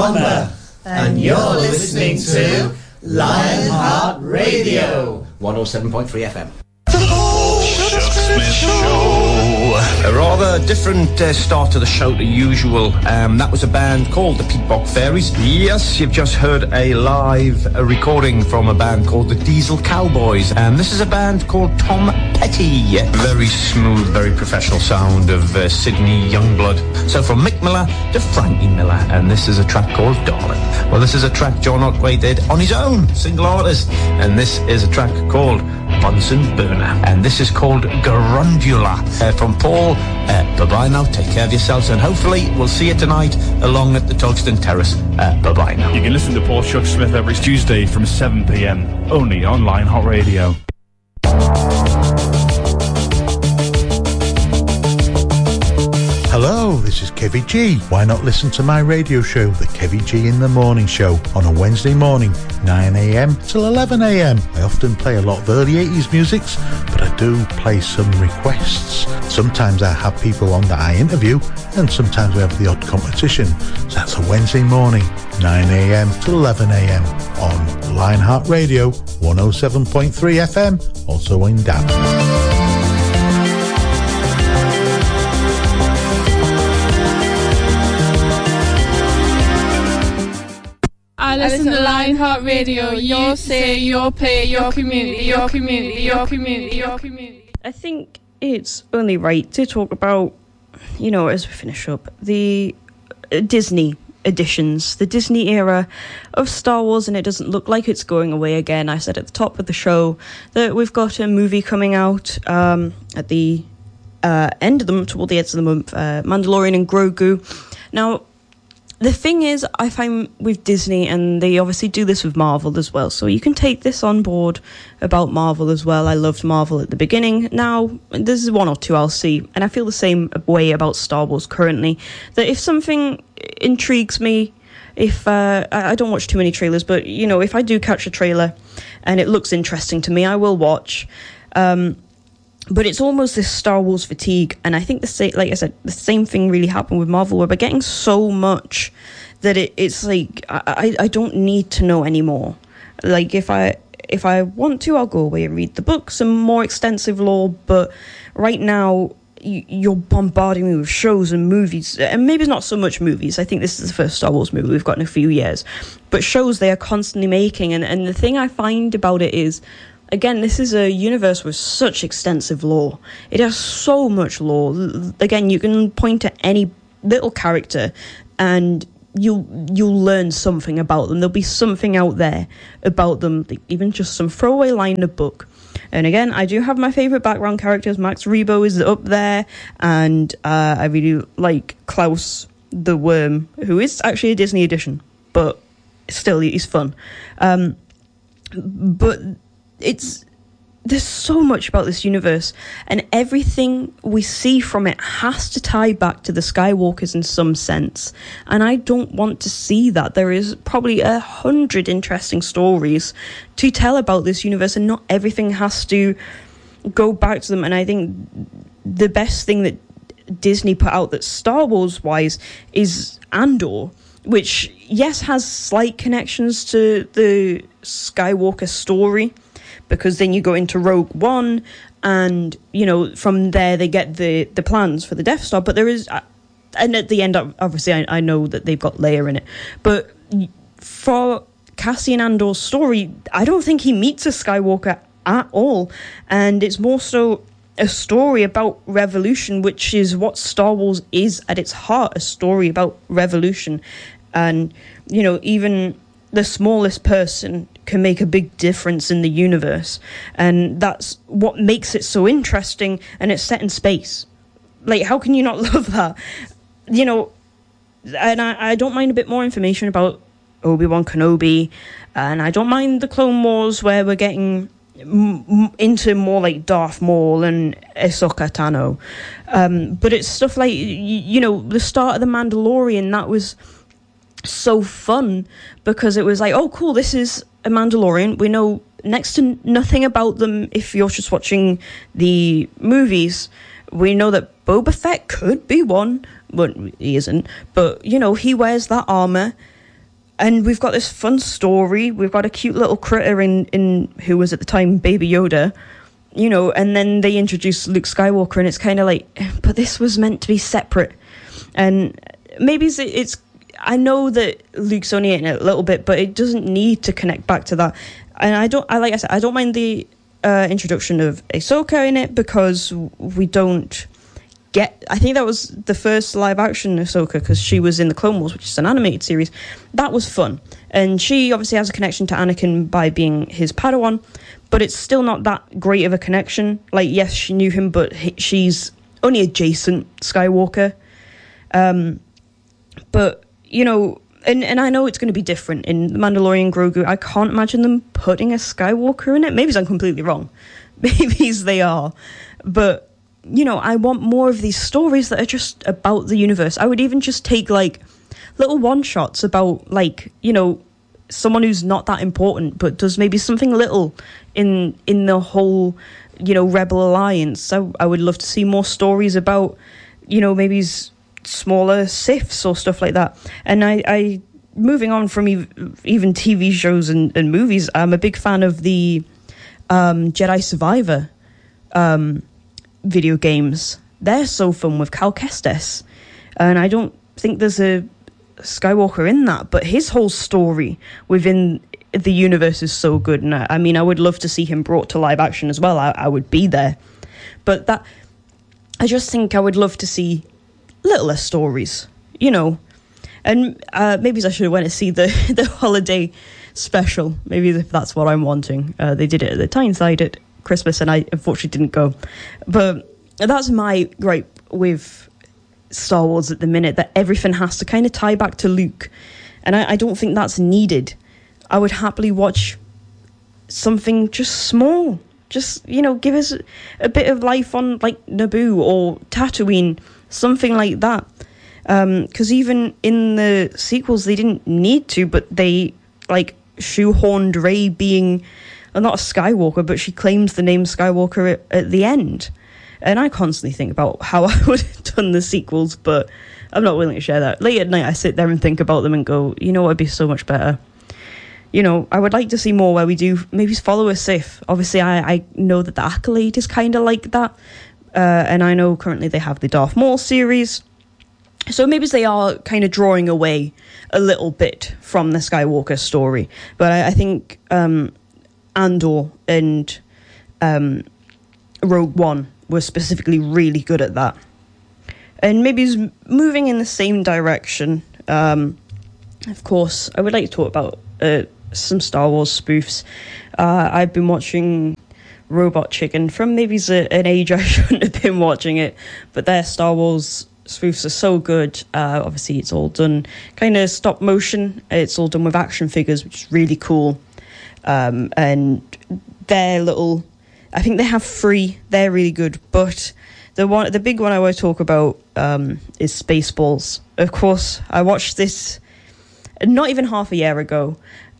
Lumber, and you're listening to Lionheart Radio 107.3 FM. Smith Show. A rather different start to the show to usual. That was a band called the Peatbog Fairies. Yes, you've just heard a live recording from a band called the Diesel Cowboys. This is a band called Tom Petty. Very smooth, very professional sound of Sydney Youngblood. So from Mick Miller to Frankie Miller, and this is a track called Darling. Well, this is a track John Otway did on his own, single artist, and this is a track called Bunsen Burner, and this is called Garundula. From Paul, bye-bye now, take care of yourselves, and hopefully we'll see you tonight along at the Togston Terrace. Bye-bye now. You can listen to Paul Chuck Smith every Tuesday from 7 p.m, only on Lionheart Radio. Hello, this is Kevy G. Why not listen to my radio show, The Kevy G in the Morning Show, on a Wednesday morning, 9am till 11am. I often play a lot of early 80s musics, but I do play some requests. Sometimes I have people on that I interview, and sometimes we have the odd competition. So that's a Wednesday morning, 9am till 11am, on Lionheart Radio, 107.3 FM, also in DAB. I listen to Lionheart Radio. Your say, your pay, your community, your community, your community, your community. I think it's only right to talk about, you know, as we finish up, the Disney editions, the Disney era of Star Wars, and it doesn't look like it's going away again. I said at the top of the show that we've got a movie coming out at the end of the month, toward the end of the month, Mandalorian and Grogu. Now, the thing is, I find with Disney, and they obviously do this with Marvel as well, so you can take this on board about Marvel as well. I loved Marvel at the beginning. Now, there's one or two I'll see, and I feel the same way about Star Wars currently, that if something intrigues me, if I don't watch too many trailers, but, you know, if I do catch a trailer and it looks interesting to me, I will watch. But it's almost this Star Wars fatigue, and I think like I said, the same thing really happened with Marvel, where we're getting so much that it's like I don't need to know anymore. Like if I want to, I'll go away and read the books and more extensive lore. But right now, you're bombarding me with shows and movies, and maybe not so much movies. I think this is the first Star Wars movie we've got in a few years, but shows they are constantly making, and the thing I find about it is, again, this is a universe with such extensive lore. It has so much lore. Again, you can point to any little character and you'll learn something about them. There'll be something out there about them, even just some throwaway line in a book. And again, I do have my favourite background characters. Max Rebo is up there, and I really like Klaus the Worm, who is actually a Disney edition, but still, he's fun. But there's so much about this universe, and everything we see from it has to tie back to the Skywalkers in some sense, and I don't want to see that. There is probably 100 interesting stories to tell about this universe, and not everything has to go back to them. And I think the best thing that Disney put out that's Star Wars wise is Andor, which yes has slight connections to the Skywalker story, because then you go into Rogue One, and, you know, from there they get the plans for the Death Star. But there is, and at the end, obviously, I know that they've got Leia in it. But for Cassian Andor's story, I don't think he meets a Skywalker at all. And it's more so a story about revolution, which is what Star Wars is at its heart, a story about revolution. And, you know, even the smallest person can make a big difference in the universe, and that's what makes it so interesting. And it's set in space. Like, how can you not love that? You know, and I don't mind a bit more information about Obi-Wan Kenobi, and I don't mind the Clone Wars, where we're getting into more like Darth Maul and Ahsoka Tano, but it's stuff like, you know, the start of The Mandalorian, that was so fun, because it was like, oh cool, this is a Mandalorian. We know next to nothing about them if you're just watching the movies. We know that Boba Fett could be one, but he isn't. But, you know, he wears that armor. And we've got this fun story. We've got a cute little critter in who was at the time Baby Yoda, you know, and then they introduce Luke Skywalker, and it's kind of like, but this was meant to be separate. And maybe it's I know that Luke's only in it a little bit, but it doesn't need to connect back to that. And like I said, I don't mind the introduction of Ahsoka in it, because we don't get... I think that was the first live-action Ahsoka, because she was in the Clone Wars, which is an animated series. That was fun. And she obviously has a connection to Anakin by being his Padawan, but it's still not that great of a connection. Like, yes, she knew him, but she's only adjacent Skywalker. But, you know... And I know it's going to be different in The Mandalorian Grogu. I can't imagine them putting a Skywalker in it. Maybe I'm completely wrong. Maybe they are. But, you know, I want more of these stories that are just about the universe. I would even just take, like, little one-shots about, like, you know, someone who's not that important, but does maybe something little in the whole, you know, Rebel Alliance. I would love to see more stories about, you know, maybe smaller Siths or stuff like that. And I moving on from even TV shows and movies, I'm a big fan of the Jedi Survivor video games. They're so fun with Cal Kestis, and I don't think there's a Skywalker in that, but his whole story within the universe is so good. And I mean, I would love to see him brought to live action as well. I would be there. But that, I just think I would love to see littler stories, you know. And maybe I should have went to see the holiday special. Maybe that's what I'm wanting. They did it at the Tyneside at Christmas, and I unfortunately didn't go. But that's my gripe with Star Wars at the minute, that everything has to kind of tie back to Luke. And I don't think that's needed. I would happily watch something just small. Just, you know, give us a bit of life on, like, Naboo or Tatooine, something like that. Because even in the sequels, they didn't need to, but they, like, shoehorned Rey being, not a Skywalker, but she claims the name Skywalker at the end. And I constantly think about how I would have done the sequels, but I'm not willing to share that. Late at night, I sit there and think about them and go, you know what would be so much better? You know, I would like to see more where we do maybe follow a Sith. Obviously, I know that the Acolyte is kind of like that. And I know currently they have the Darth Maul series. So maybe they are kind of drawing away a little bit from the Skywalker story. But I think Andor and Rogue One were specifically really good at that. And maybe it's moving in the same direction. Of course, I would like to talk about some Star Wars spoofs. I've been watching Robot Chicken from maybe an age I shouldn't have been watching it, but their Star Wars spoofs are so good. Obviously, it's all done kind of stop motion. It's all done with action figures, which is really cool. And their little, I think they have 3. They're really good, but the big one I want to talk about is Spaceballs. Of course, I watched this not even half a year ago.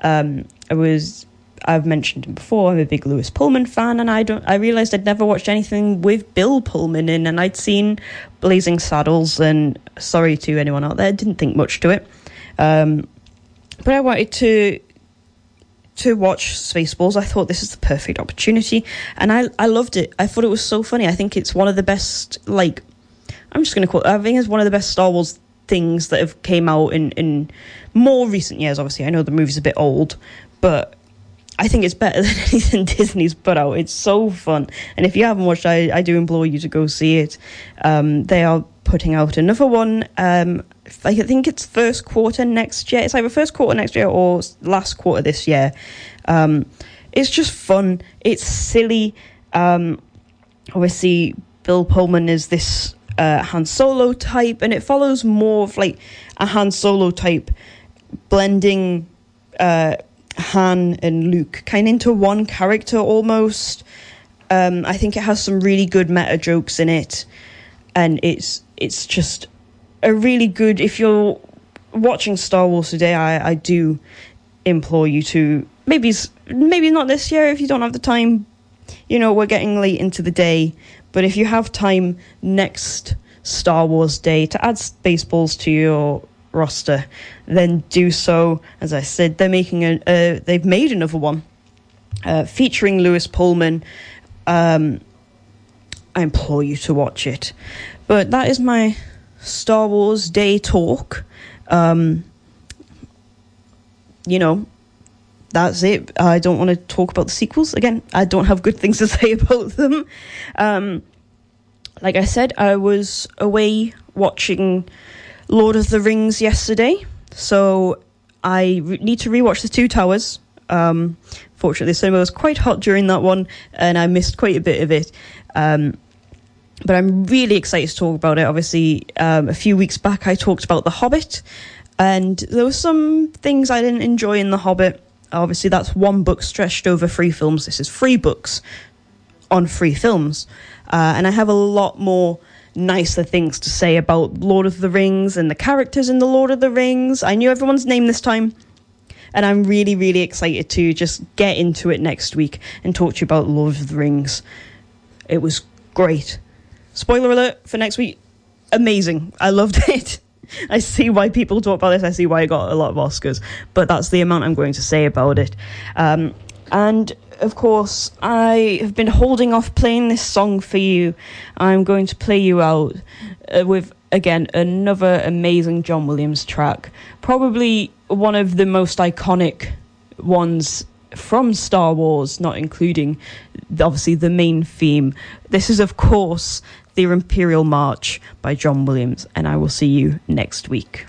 I've mentioned him before, I'm a big Lewis Pullman fan, and I realised I'd never watched anything with Bill Pullman in, and I'd seen Blazing Saddles, and sorry to anyone out there, didn't think much to it. But I wanted to watch Spaceballs. I thought this is the perfect opportunity, and I loved it. I thought it was so funny. I think it's one of the best, like, I'm just going to call it, I think it's one of the best Star Wars things that have came out in more recent years. Obviously, I know the movie's a bit old, but I think it's better than anything Disney's put out. It's so fun. And if you haven't watched, I do implore you to go see it. They are putting out another one. I think it's first quarter next year. It's either first quarter next year or last quarter this year. It's just fun. It's silly. Obviously, Bill Pullman is this Han Solo type, and it follows more of like a Han Solo type, blending Han and Luke kind of into one character almost. I think it has some really good meta jokes in it, and it's just a really good, if you're watching Star Wars today, I do implore you to, maybe not this year if you don't have the time, you know, we're getting late into the day, but if you have time next Star Wars day to add Spaceballs to your roster, then do so. As I said, they're making they've made another one featuring Lewis Pullman. I implore you to watch it. But that is my Star Wars Day talk. That's it. I don't want to talk about the sequels. Again, I don't have good things to say about them. Like I said, I was away watching Lord of the Rings yesterday, so I need to rewatch The Two Towers. Fortunately, the cinema was quite hot during that one, and I missed quite a bit of it. But I'm really excited to talk about it. Obviously, a few weeks back, I talked about The Hobbit, and there were some things I didn't enjoy in The Hobbit. Obviously, that's one book stretched over 3 films. This is 3 books on 3 films. And I have a lot more nicer things to say about Lord of the Rings and the characters in the Lord of the Rings. I knew everyone's name this time. And I'm really, really excited to just get into it next week and talk to you about Lord of the Rings. It was great. Spoiler alert for next week. Amazing. I loved it. I see why people talk about this. I see why it got a lot of Oscars. But that's the amount I'm going to say about it. And, of course, I have been holding off playing this song for you. I'm going to play you out with, again, another amazing John Williams track. Probably one of the most iconic ones from Star Wars, not including, obviously, the main theme. This is, of course, the Imperial March by John Williams, and I will see you next week.